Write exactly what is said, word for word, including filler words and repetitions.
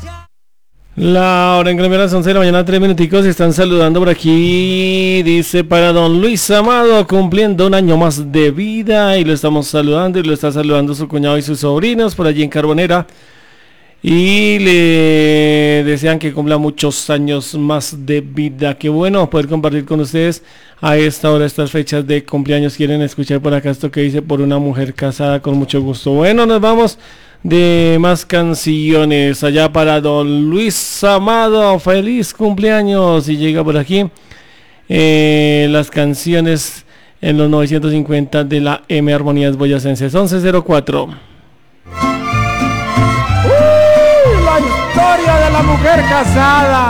La hora en Colombia, las once de la mañana, tres minuticos. Están saludando por aquí. Dice para don Luis Amado, cumpliendo un año más de vida. Y lo estamos saludando. Y lo está saludando su cuñado y sus sobrinos por allí en Carbonera. Y le desean que cumpla muchos años más de vida. Qué bueno poder compartir con ustedes a esta hora, estas fechas de cumpleaños. Quieren escuchar por acá esto que dice por una mujer casada, con mucho gusto. Bueno, nos vamos de más canciones allá para don Luis Amado. Feliz cumpleaños. Y llega por aquí eh, las canciones en los novecientos cincuenta de la M Armonías Boyacenses. Once cero cuatro. La historia de la mujer casada.